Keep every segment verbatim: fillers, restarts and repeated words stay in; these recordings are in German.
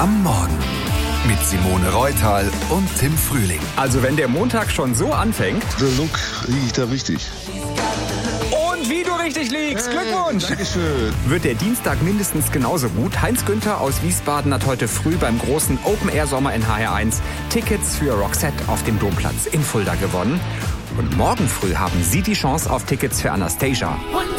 am Morgen. Mit Simone Reutal und Tim Frühling. Also wenn der Montag schon so anfängt... Der Look liegt da richtig. Und wie du richtig liegst. Hey, Glückwunsch. Dankeschön. Wird der Dienstag mindestens genauso gut? Heinz Günther aus Wiesbaden hat heute früh beim großen Open-Air-Sommer in H R eins Tickets für Roxette auf dem Domplatz in Fulda gewonnen. Und morgen früh haben Sie die Chance auf Tickets für Anastasia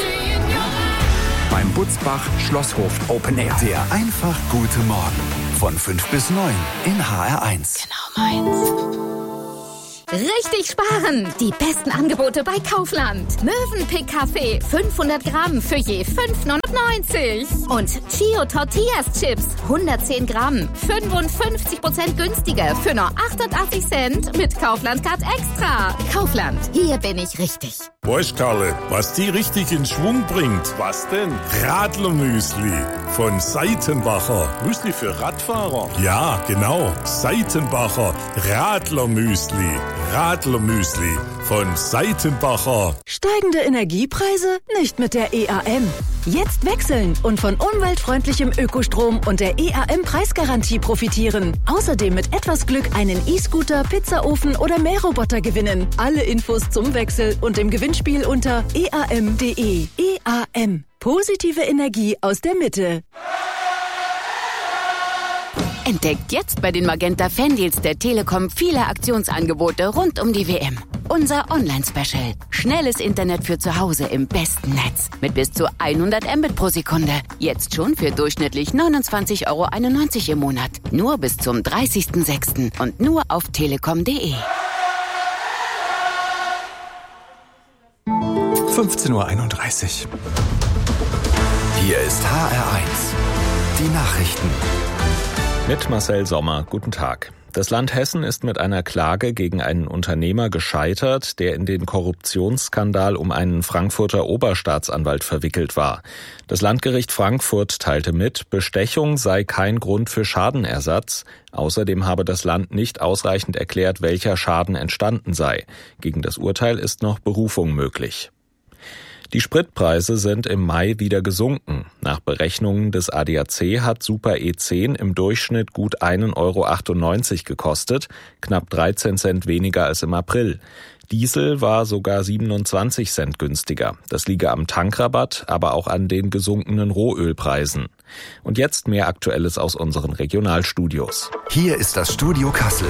beim Butzbach Schlosshof Open Air. Der einfach gute Morgen. Von fünf bis neun in H R eins. Genau meins. Richtig sparen! Die besten Angebote bei Kaufland. Mövenpick Kaffee fünfhundert Gramm für je fünf neunundneunzig. Und Chio Tortillas Chips hundertzehn Gramm, fünfundfünfzig Prozent günstiger für nur achtundachtzig Cent mit Kaufland Card Extra. Kaufland, hier bin ich richtig. Weißt Karle, was die richtig in Schwung bringt? Was denn? Radlermüsli von Seitenbacher. Müsli für Radfahrer? Ja, genau. Seitenbacher Radlermüsli. Radlermüsli von Seitenbacher. Steigende Energiepreise? Nicht mit der E A M. Jetzt wechseln und von umweltfreundlichem Ökostrom und der E A M-Preisgarantie profitieren. Außerdem mit etwas Glück einen E-Scooter, Pizzaofen oder Mähroboter gewinnen. Alle Infos zum Wechsel und im Gewinnspiel unter e a m punkt d e. E A M. Positive Energie aus der Mitte. Entdeckt jetzt bei den Magenta Fandeals der Telekom viele Aktionsangebote rund um die W M. Unser Online-Special. Schnelles Internet für zu Hause im besten Netz. Mit bis zu hundert Mbit pro Sekunde. Jetzt schon für durchschnittlich neunundzwanzig Euro einundneunzig im Monat. Nur bis zum dreißigsten sechsten und nur auf telekom punkt d e. fünfzehn Uhr einunddreißig. Hier ist H R eins. Die Nachrichten. Mit Marcel Sommer, guten Tag. Das Land Hessen ist mit einer Klage gegen einen Unternehmer gescheitert, der in den Korruptionsskandal um einen Frankfurter Oberstaatsanwalt verwickelt war. Das Landgericht Frankfurt teilte mit, Bestechung sei kein Grund für Schadenersatz. Außerdem habe das Land nicht ausreichend erklärt, welcher Schaden entstanden sei. Gegen das Urteil ist noch Berufung möglich. Die Spritpreise sind im Mai wieder gesunken. Nach Berechnungen des A D A C hat Super E zehn im Durchschnitt gut ein Euro achtundneunzig gekostet, knapp dreizehn Cent weniger als im April. Diesel war sogar siebenundzwanzig Cent günstiger. Das liege am Tankrabatt, aber auch an den gesunkenen Rohölpreisen. Und jetzt mehr Aktuelles aus unseren Regionalstudios. Hier ist das Studio Kassel.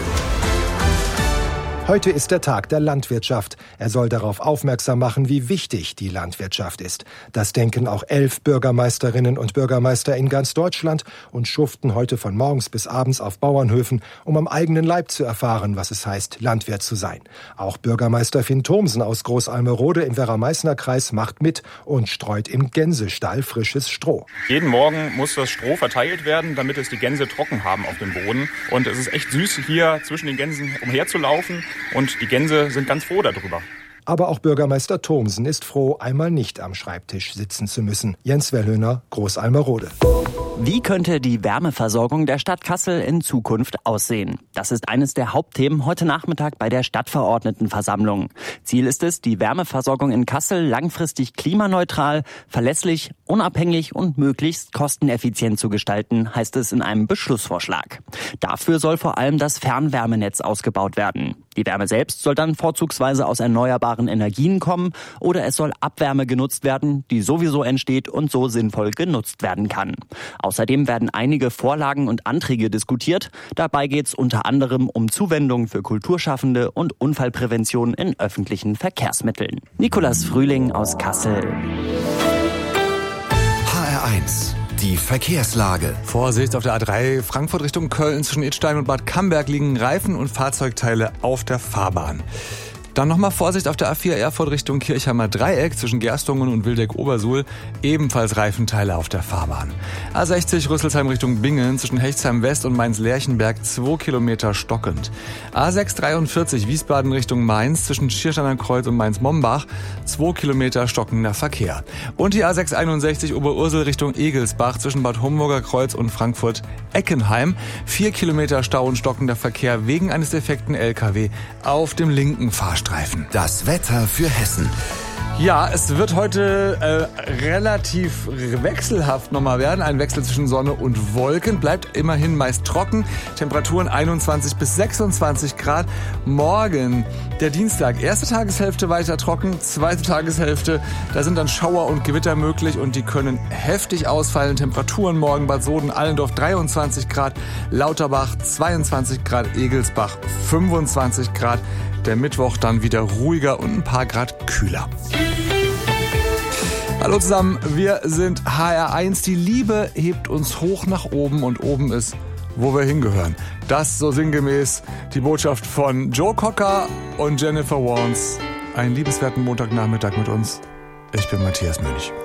Heute ist der Tag der Landwirtschaft. Er soll darauf aufmerksam machen, wie wichtig die Landwirtschaft ist. Das denken auch elf Bürgermeisterinnen und Bürgermeister in ganz Deutschland und schuften heute von morgens bis abends auf Bauernhöfen, um am eigenen Leib zu erfahren, was es heißt, Landwirt zu sein. Auch Bürgermeister Finn Thomsen aus Großalmerode im Werra-Meißner-Kreis macht mit und streut im Gänsestall frisches Stroh. Jeden Morgen muss das Stroh verteilt werden, damit es die Gänse trocken haben auf dem Boden. Und es ist echt süß, hier zwischen den Gänsen umherzulaufen. Und die Gänse sind ganz froh darüber. Aber auch Bürgermeister Thomsen ist froh, einmal nicht am Schreibtisch sitzen zu müssen. Jens Wellhöhner, Großalmerode. Wie könnte die Wärmeversorgung der Stadt Kassel in Zukunft aussehen? Das ist eines der Hauptthemen heute Nachmittag bei der Stadtverordnetenversammlung. Ziel ist es, die Wärmeversorgung in Kassel langfristig klimaneutral, verlässlich, unabhängig und möglichst kosteneffizient zu gestalten, heißt es in einem Beschlussvorschlag. Dafür soll vor allem das Fernwärmenetz ausgebaut werden. Die Wärme selbst soll dann vorzugsweise aus erneuerbaren Energien kommen oder es soll Abwärme genutzt werden, die sowieso entsteht und so sinnvoll genutzt werden kann. Außerdem werden einige Vorlagen und Anträge diskutiert. Dabei geht es unter anderem um Zuwendungen für Kulturschaffende und Unfallprävention in öffentlichen Verkehrsmitteln. Nikolas Frühling aus Kassel. H R eins. Die Verkehrslage. Vorsicht auf der A drei Frankfurt Richtung Köln. Zwischen Idstein und Bad Camberg liegen Reifen und Fahrzeugteile auf der Fahrbahn. Dann nochmal Vorsicht auf der A vier Erfurt Richtung Kirchheimer Dreieck zwischen Gerstungen und Wildeck-Obersuhl. Ebenfalls Reifenteile auf der Fahrbahn. A sechzig Rüsselsheim Richtung Bingen zwischen Hechtsheim West und Mainz-Lerchenberg zwei Kilometer stockend. A sechs dreiundvierzig Wiesbaden Richtung Mainz zwischen Schiersteiner Kreuz und Mainz-Mombach zwei Kilometer stockender Verkehr. Und die A sechs einundsechzig Oberursel Richtung Egelsbach zwischen Bad Homburger Kreuz und Frankfurt-Eckenheim. vier Kilometer Stau und stockender Verkehr wegen eines defekten L K W auf dem linken Fahrstreifen. Das Wetter für Hessen. Ja, es wird heute äh, relativ wechselhaft nochmal werden. Ein Wechsel zwischen Sonne und Wolken. Bleibt immerhin meist trocken. Temperaturen einundzwanzig bis sechsundzwanzig Grad. Morgen, der Dienstag, erste Tageshälfte weiter trocken. Zweite Tageshälfte, da sind dann Schauer und Gewitter möglich und die können heftig ausfallen. Temperaturen morgen Bad Soden, Allendorf dreiundzwanzig Grad. Lauterbach zweiundzwanzig Grad. Egelsbach fünfundzwanzig Grad. Der Mittwoch dann wieder ruhiger und ein paar Grad kühler. Hallo zusammen, wir sind H R eins. Die Liebe hebt uns hoch nach oben und oben ist, wo wir hingehören. Das so sinngemäß die Botschaft von Joe Cocker und Jennifer Warnes. Einen liebenswerten Montagnachmittag mit uns. Ich bin Matthias Mönch.